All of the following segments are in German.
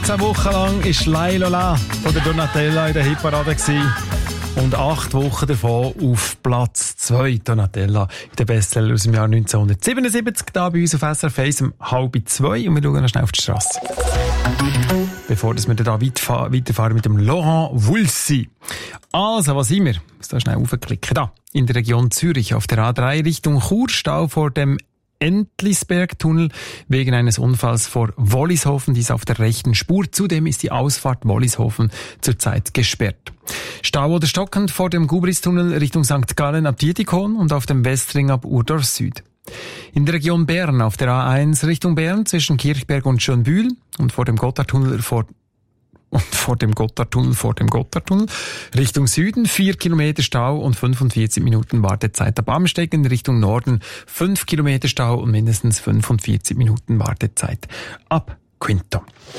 16 Wochen lang war Lailola von der Donatella in der Hitparade und 8 Wochen davon auf Platz 2. Donatella in der Bestseller aus dem Jahr 1977, da bei uns auf SRF 1 um 1:30. Und wir schauen noch schnell auf die Strasse. Bevor wir da weiterfahren mit dem Laurent Voulzy. Also, was sind wir? Ich muss da schnell raufklicken. Da, in der Region Zürich auf der A3 Richtung Chur, Stau vor dem Entlisberg-Tunnel wegen eines Unfalls vor Wollishofen, dies auf der rechten Spur. Zudem ist die Ausfahrt Wollishofen zurzeit gesperrt. Stau oder stockend vor dem Gubris-Tunnel Richtung St. Gallen ab Dietikon und auf dem Westring ab Urdorf Süd. In der Region Bern auf der A1 Richtung Bern zwischen Kirchberg und Schönbühl und vor dem Gotthardtunnel vor dem Gotthardtunnel Richtung Süden 4 Kilometer Stau und 45 Minuten Wartezeit. Ab Amstetten Richtung Norden 5 Kilometer Stau und mindestens 45 Minuten Wartezeit ab Quinto.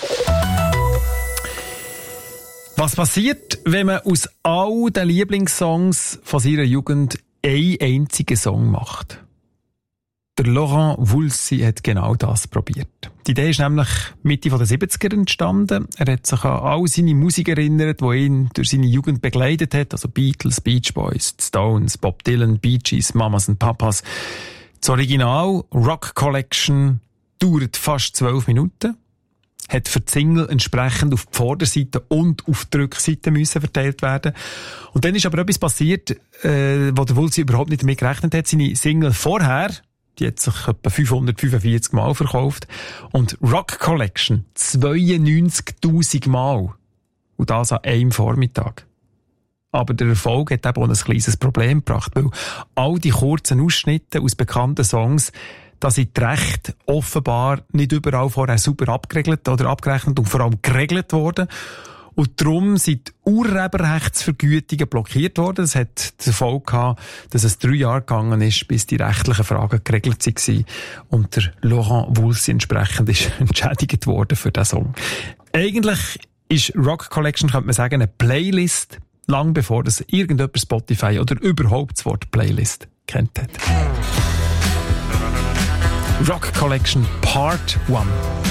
Was passiert, wenn man aus all den Lieblingssongs von seiner Jugend einen einzigen Song macht? Der Laurent Voulzy hat genau das probiert. Die Idee ist nämlich Mitte der 70er entstanden. Er hat sich an all seine Musik erinnert, die ihn durch seine Jugend begleitet hat. Also Beatles, Beach Boys, Stones, Bob Dylan, Bee Gees, Mamas und Papas. Das Original Rock Collection dauert fast 12 Minuten. Hat für die Single entsprechend auf die Vorderseite und auf die Rückseite müssen verteilt werden. Und dann ist aber etwas passiert, wo der Voulzy überhaupt nicht damit gerechnet hat. Seine Single vorher, die hat sich etwa 545 Mal verkauft. Und Rock Collection 92.000 Mal. Und das an einem Vormittag. Aber der Erfolg hat eben auch ein kleines Problem gebracht, weil all die kurzen Ausschnitte aus bekannten Songs, da sind die Rechte offenbar nicht überall vorher super abgeregelt oder abgerechnet und vor allem geregelt worden. Und darum sind die Urheberrechtsvergütungen blockiert worden. Das hat zur Folge gehabt, dass es 3 Jahre gegangen ist, bis die rechtlichen Fragen geregelt waren. Und der Laurent Voulzy entsprechend ist entschädigt worden für diesen Song. Eigentlich ist Rock Collection, könnte man sagen, eine Playlist, lang bevor das irgendjemand Spotify oder überhaupt das Wort Playlist kennt hat. Rock Collection Part 1.